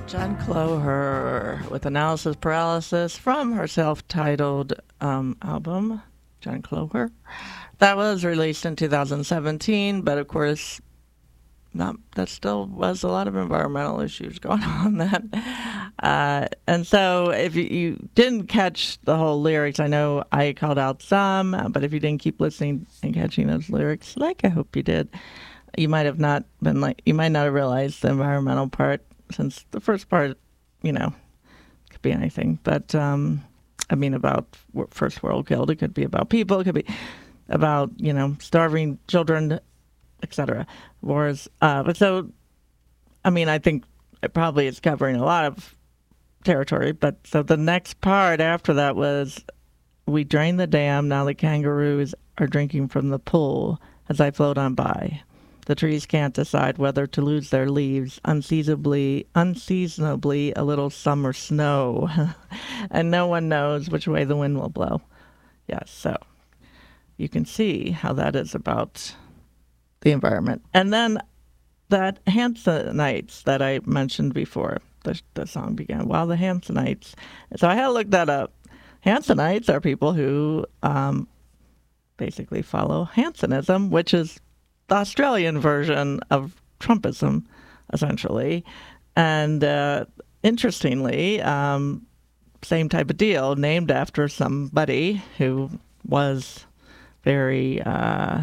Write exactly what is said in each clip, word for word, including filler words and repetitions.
John Cloher with Analysis Paralysis from her self-titled um, album, John Cloher. That was released in two thousand seventeen, but of course, not, that still was a lot of environmental issues going on then. Uh, and so if you, you didn't catch the whole lyrics, I know I called out some, but if you didn't keep listening and catching those lyrics, like I hope you did, you might have not been like, you might not have realized the environmental part, since the first part, you know, could be anything. But, um, I mean, about first world killed, it could be about people, it could be about, you know, starving children, et cetera. Wars. Uh, but so, I mean, I think it probably is covering a lot of territory. But so the next part after that was, we drained the dam, now the kangaroos are drinking from the pool as I float on by. The trees can't decide whether to lose their leaves, unseasonably, unseasonably a little summer snow, and no one knows which way the wind will blow. Yes, so you can see how that is about the environment. And then that Hansonites that I mentioned before, the, the song began, wow, the Hansonites. So I had to look that up. Hansonites are people who um, basically follow Hansonism, which is the Australian version of Trumpism, essentially. And uh, interestingly, um, same type of deal, named after somebody who was very uh,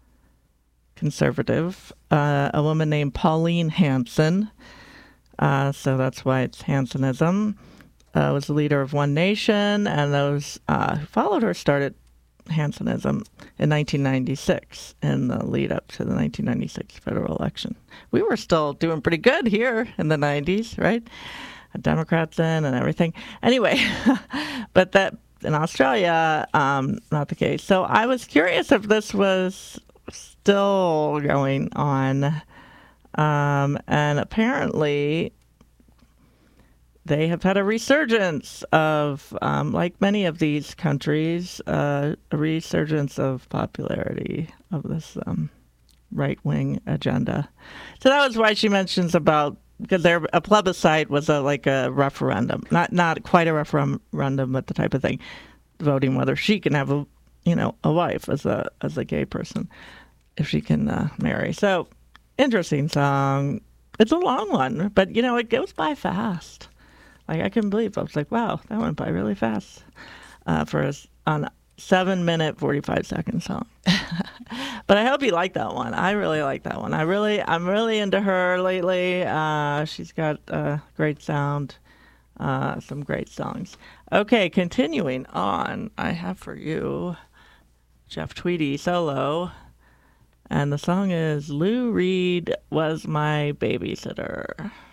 conservative, uh, a woman named Pauline Hanson. Uh, so that's why it's Hansonism. Uh, was the leader of One Nation, and those uh, who followed her started Hansonism in nineteen ninety-six, in the lead up to the nineteen ninety-six federal election. We were still doing pretty good here in the nineties, right? Democrats in and everything. Anyway, but that in Australia, um, not the case. So I was curious if this was still going on. Um, and apparently they have had a resurgence of, um, like many of these countries, uh, a resurgence of popularity of this um, right-wing agenda. So that was why she mentions about, because there a plebiscite was a, like a referendum, not not quite a referendum, but the type of thing, voting whether she can have a, you know, a wife as a as a gay person, if she can uh, marry. So interesting song. It's a long one, but you know it goes by fast. Like, I couldn't believe it. I was like, wow, that went by really fast uh, for a on seven minute forty-five second song. But I hope you like that one. I really like that one. I really, I'm really into her lately. Uh, she's got a great sound, uh, some great songs. Okay, continuing on, I have for you Jeff Tweedy solo, and the song is Lou Reed Was My Babysitter.